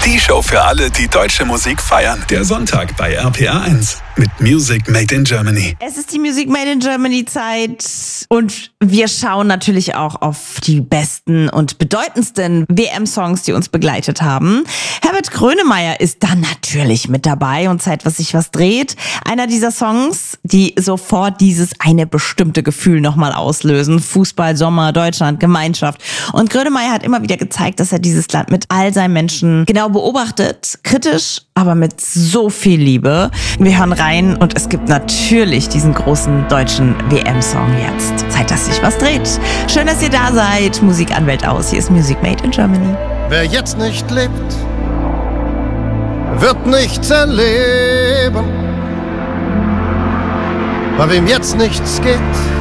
Die Show für alle, die deutsche Musik feiern. Der Sonntag bei RPA 1 mit Music Made in Germany. Es ist die Music Made in Germany Zeit und wir schauen natürlich auch auf die besten und bedeutendsten WM-Songs, die uns begleitet haben. Herbert Grönemeyer ist dann natürlich mit dabei und Zeit, was sich was dreht. Einer dieser Songs, die sofort dieses eine bestimmte Gefühl nochmal auslösen. Fußball, Sommer, Deutschland, Gemeinschaft. Und Grönemeyer hat immer wieder gezeigt, dass er dieses Land mit all seinen Menschen genau beobachtet. Kritisch, aber mit so viel Liebe. Wir hören rein und es gibt natürlich diesen großen deutschen WM-Song jetzt. Zeit, dass sich was dreht. Schön, dass ihr da seid. Musik an Welt aus. Hier ist Music Made in Germany. Wer jetzt nicht lebt, wird nichts erleben. Bei wem jetzt nichts geht,